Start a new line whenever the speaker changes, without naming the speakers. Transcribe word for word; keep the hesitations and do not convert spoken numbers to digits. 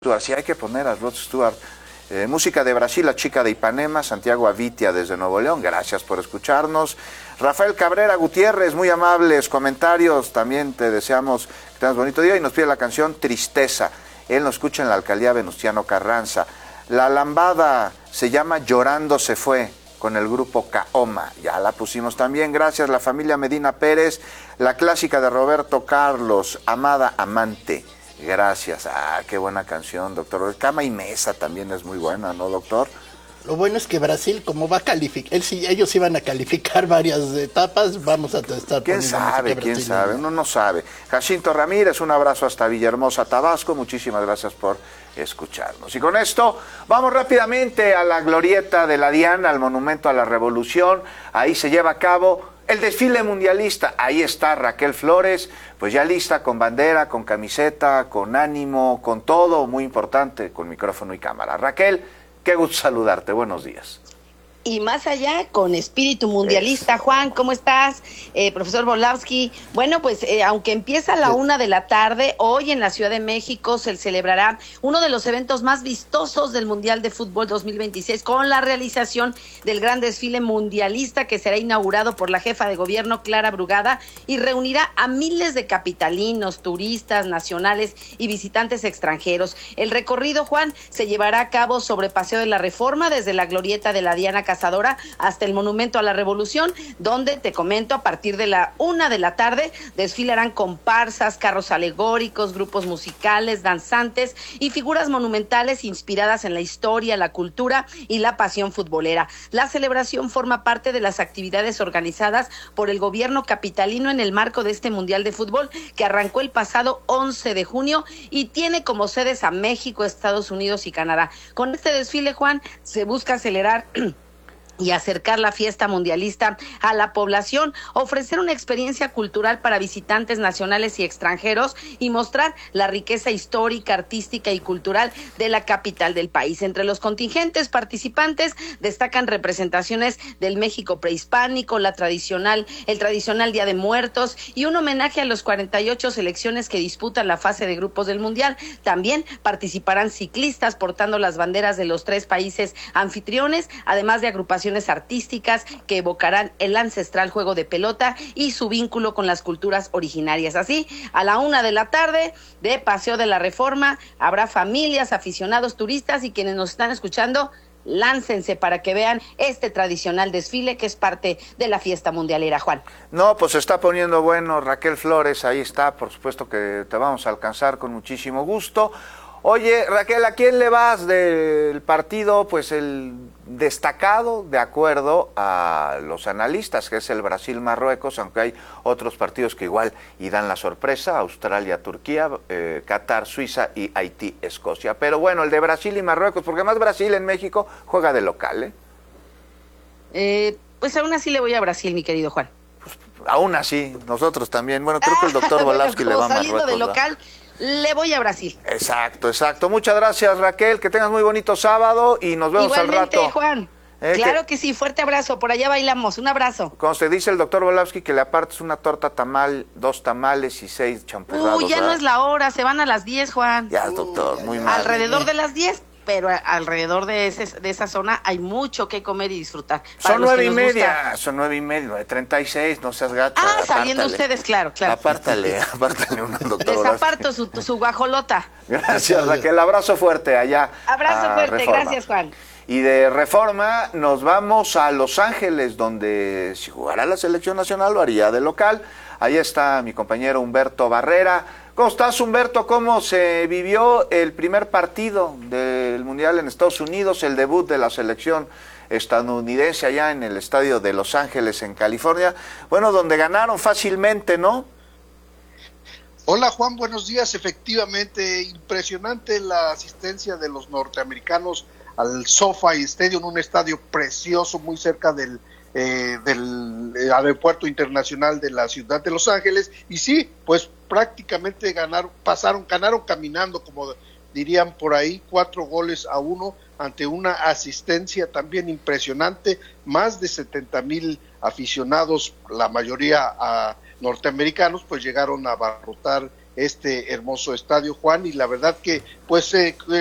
Sí, hay que poner a Rod Stewart. Eh, música de Brasil, La Chica de Ipanema, Santiago Avitia desde Nuevo León, gracias por escucharnos. Rafael Cabrera Gutiérrez, muy amables comentarios, también te deseamos que tengas bonito día y nos pide la canción Tristeza. Él nos escucha en la alcaldía Venustiano Carranza. La lambada se llama Llorando se fue, con el grupo Kaoma, ya la pusimos también, gracias. La familia Medina Pérez, la clásica de Roberto Carlos, Amada Amante. Gracias. Ah, qué buena canción, doctor. Cama y Mesa también es muy buena, ¿no, doctor?
Lo bueno es que Brasil, como va a calificar, él, si ellos iban a calificar varias etapas, vamos a estar
¿Quién sabe? ¿Quién sabe? Uno no sabe. Jacinto Ramírez, un abrazo hasta Villahermosa, Tabasco. Muchísimas gracias por escucharnos. Y con esto, vamos rápidamente a la glorieta de la Diana, al Monumento a la Revolución. Ahí se lleva a cabo el desfile mundialista. Ahí está Raquel Flores, pues ya lista, con bandera, con camiseta, con ánimo, con todo, muy importante, con micrófono y cámara. Raquel, qué gusto saludarte, buenos días.
Y más allá, con espíritu mundialista. Juan, ¿cómo estás? Eh, profesor Volowski. Bueno, pues eh, aunque empieza a la una de la tarde, hoy en la Ciudad de México se celebrará uno de los eventos más vistosos del Mundial de Fútbol dos mil veintiséis, con la realización del gran desfile mundialista que será inaugurado por la jefa de gobierno, Clara Brugada, y reunirá a miles de capitalinos, turistas nacionales y visitantes extranjeros. El recorrido, Juan, se llevará a cabo sobre Paseo de la Reforma, desde la glorieta de la Diana Cazadora hasta el Monumento a la Revolución, donde, te comento, a partir de la una de la tarde desfilarán comparsas, carros alegóricos, grupos musicales, danzantes y figuras monumentales inspiradas en la historia, la cultura y la pasión futbolera. La celebración forma parte de las actividades organizadas por el gobierno capitalino en el marco de este Mundial de Fútbol, que arrancó el pasado once de junio y tiene como sedes a México, Estados Unidos y Canadá. Con este desfile, Juan, se busca acelerar y acercar la fiesta mundialista a la población, ofrecer una experiencia cultural para visitantes nacionales y extranjeros y mostrar la riqueza histórica, artística y cultural de la capital del país. Entre los contingentes participantes destacan representaciones del México prehispánico, la tradicional, el tradicional Día de Muertos y un homenaje a los cuarenta y ocho selecciones que disputan la fase de grupos del Mundial. También participarán ciclistas portando las banderas de los tres países anfitriones, además de agrupaciones artísticas que evocarán el ancestral juego de pelota y su vínculo con las culturas originarias. Así, a la una de la tarde de Paseo de la Reforma, habrá familias, aficionados, turistas y quienes nos están escuchando, láncense para que vean este tradicional desfile que es parte de la fiesta mundialera, Juan.
No, pues se está poniendo bueno, Raquel Flores, ahí está, por supuesto que te vamos a alcanzar con muchísimo gusto. Oye, Raquel, ¿a quién le vas del partido? Pues el destacado, de acuerdo a los analistas, que es el Brasil-Marruecos, aunque hay otros partidos que igual y dan la sorpresa, Australia-Turquía, eh, Qatar-Suiza y Haití-Escocia. Pero bueno, el de Brasil y Marruecos, porque más Brasil en México juega de local, ¿eh?
Eh, pues aún así le voy a Brasil, mi querido Juan.
Pues, aún así, nosotros también. Bueno, creo que el doctor Volowski le va a Marruecos,
de local, le voy a Brasil.
Exacto, exacto. Muchas gracias, Raquel. Que tengas muy bonito sábado y nos vemos
igualmente,
al rato.
Juan. Eh, claro que... que sí, fuerte abrazo. Por allá bailamos. Un abrazo.
Como se dice el doctor Volowski, que le apartes una torta tamal, dos tamales y seis champurrados.
Uy, ya
¿verdad?
No es la hora. Se van a las diez, Juan.
Ya, doctor, muy mal.
Alrededor de las diez. Pero alrededor de, ese, de esa zona hay mucho que comer y disfrutar.
Son nueve y media, gusta... son nueve y media, nueve treinta y seis, no seas gacha.
Ah, saliendo ustedes, claro, claro.
Apártale, apártale un doctor.
Desaparto su, su guajolota.
Gracias, Raquel, abrazo fuerte allá.
Abrazo fuerte,
Reforma.
Gracias, Juan.
Y de Reforma nos vamos a Los Ángeles, donde si jugara la selección nacional lo haría de local. Ahí está mi compañero Humberto Barrera. ¿Cómo estás, Humberto? ¿Cómo se vivió el primer partido del Mundial en Estados Unidos, el debut de la selección estadounidense allá en el estadio de Los Ángeles, en California? Bueno, donde ganaron fácilmente, ¿no?
Hola, Juan, buenos días. Efectivamente, impresionante la asistencia de los norteamericanos al SoFi Stadium, un estadio precioso muy cerca del Eh, del eh, aeropuerto internacional de la ciudad de Los Ángeles, y sí, pues prácticamente ganaron, pasaron, ganaron caminando, como dirían por ahí, cuatro goles a uno, ante una asistencia también impresionante, más de setenta mil aficionados, la mayoría a norteamericanos, pues llegaron a abarrotar este hermoso estadio, Juan, y la verdad que pues eh,